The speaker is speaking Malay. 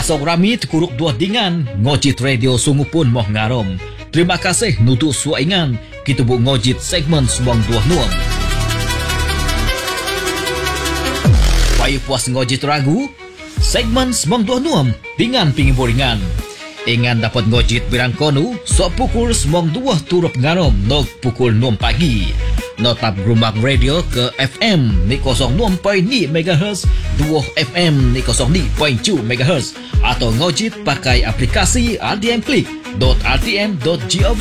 Asok rami tekuruk dua dingan, ngojit radio sungu pun moh ngarom. Terima kasih nutu suaingan, kita bu ngojit segmen semong dua nuam. Payah puas ngojit ragu, segmen semong dua nuam, dingan pingin boringan. Ingan dapat ngojit birang konu, sok pukul semong dua turut ngarom, nok pukul 6 pagi. Notap rumah radio ke FM ni 06.2 MHz, 2 FM ni 02.2 MHz atau ngojit pakai aplikasi RTM Click.rtm.gov